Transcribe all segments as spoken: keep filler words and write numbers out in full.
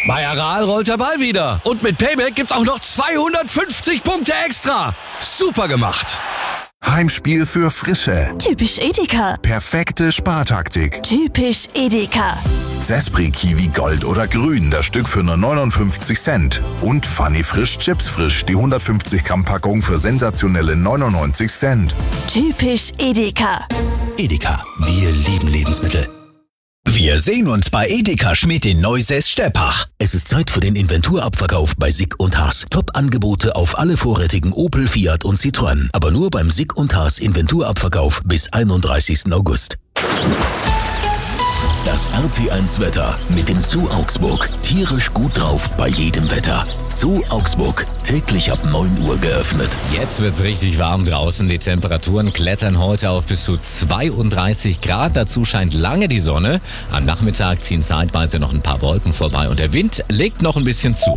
Bei Aral rollt der Ball wieder. Und mit Payback gibt's auch noch zweihundertfünfzig Punkte extra. Super gemacht. Heimspiel für Frische. Typisch Edeka. Perfekte Spartaktik. Typisch Edeka. Zespri Kiwi Gold oder Grün, das Stück für nur neunundfünfzig Cent. Und Funny Frisch Chips Frisch, die hundertfünfzig Gramm Packung für sensationelle neunundneunzig Cent. Typisch Edeka. Edeka, wir lieben Lebensmittel. Wir sehen uns bei Edeka Schmidt in Neusäß-Steppach. Es ist Zeit für den Inventurabverkauf bei Sick und Haas. Top-Angebote auf alle vorrätigen Opel, Fiat und Citroën. Aber nur beim Sick und Haas Inventurabverkauf bis einunddreißigsten August. Das R T eins Wetter mit dem Zoo Augsburg. Tierisch gut drauf bei jedem Wetter. Zoo Augsburg, täglich ab neun Uhr geöffnet. Jetzt wird's richtig warm draußen. Die Temperaturen klettern heute auf bis zu zweiunddreißig Grad. Dazu scheint lange die Sonne. Am Nachmittag ziehen zeitweise noch ein paar Wolken vorbei und der Wind legt noch ein bisschen zu.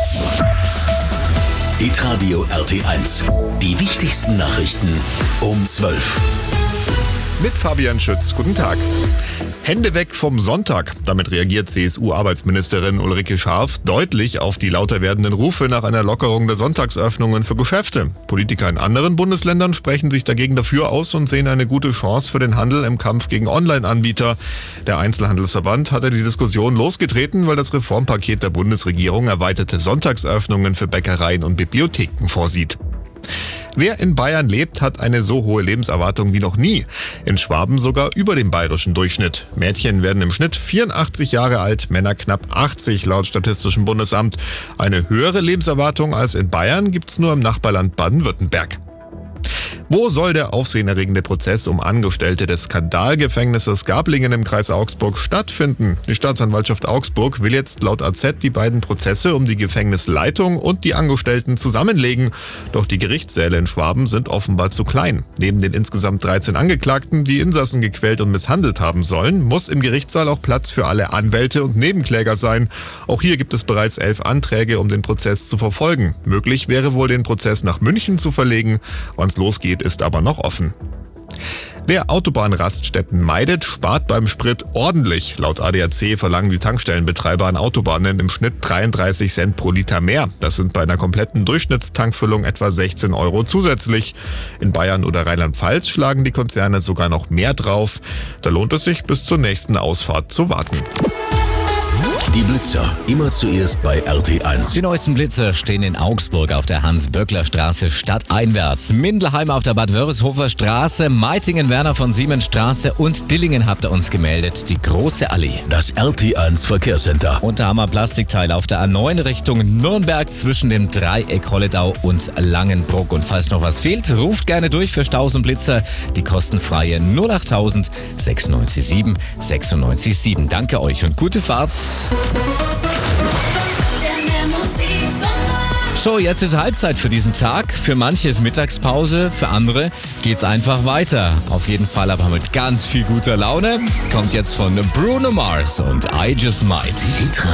Hitradio R T eins. Die wichtigsten Nachrichten um zwölf. Mit Fabian Schütz. Guten Tag. Hände weg vom Sonntag. Damit reagiert C S U-Arbeitsministerin Ulrike Scharf deutlich auf die lauter werdenden Rufe nach einer Lockerung der Sonntagsöffnungen für Geschäfte. Politiker in anderen Bundesländern sprechen sich dagegen dafür aus und sehen eine gute Chance für den Handel im Kampf gegen Online-Anbieter. Der Einzelhandelsverband hatte die Diskussion losgetreten, weil das Reformpaket der Bundesregierung erweiterte Sonntagsöffnungen für Bäckereien und Bibliotheken vorsieht. Wer in Bayern lebt, hat eine so hohe Lebenserwartung wie noch nie. In Schwaben sogar über dem bayerischen Durchschnitt. Mädchen werden im Schnitt vierundachtzig Jahre alt, Männer knapp achtzig laut Statistischem Bundesamt. Eine höhere Lebenserwartung als in Bayern gibt's nur im Nachbarland Baden-Württemberg. Wo soll der aufsehenerregende Prozess um Angestellte des Skandalgefängnisses Gablingen im Kreis Augsburg stattfinden? Die Staatsanwaltschaft Augsburg will jetzt laut A Z die beiden Prozesse um die Gefängnisleitung und die Angestellten zusammenlegen. Doch die Gerichtssäle in Schwaben sind offenbar zu klein. Neben den insgesamt dreizehn Angeklagten, die Insassen gequält und misshandelt haben sollen, muss im Gerichtssaal auch Platz für alle Anwälte und Nebenkläger sein. Auch hier gibt es bereits elf Anträge, um den Prozess zu verfolgen. Möglich wäre wohl, den Prozess nach München zu verlegen. Wann's losgeht, ist aber noch offen. Wer Autobahnraststätten meidet, spart beim Sprit ordentlich. Laut A D A C verlangen die Tankstellenbetreiber an Autobahnen im Schnitt dreiunddreißig Cent pro Liter mehr. Das sind bei einer kompletten Durchschnittstankfüllung etwa sechzehn Euro zusätzlich. In Bayern oder Rheinland-Pfalz schlagen die Konzerne sogar noch mehr drauf. Da lohnt es sich, bis zur nächsten Ausfahrt zu warten. Die Blitzer, immer zuerst bei R T eins. Die neuesten Blitzer stehen in Augsburg auf der Hans-Böckler-Straße stadteinwärts, Mindelheim auf der Bad-Wörishofer Straße, Meitingen-Werner von Siemens Straße und Dillingen habt ihr uns gemeldet, die Große Allee. Das R T eins Verkehrscenter. Und da haben wir Plastikteile auf der A neun Richtung Nürnberg zwischen dem Dreieck Holledau und Langenbruck. Und falls noch was fehlt, ruft gerne durch für Staus und Blitzer. Die kostenfreie null achttausend sechsundneunzig sieben sechsundneunzig sieben. Danke euch und gute Fahrt. So, jetzt ist Halbzeit für diesen Tag. Für manche ist Mittagspause, für andere geht's einfach weiter. Auf jeden Fall aber mit ganz viel guter Laune. Kommt jetzt von Bruno Mars und I Just Might.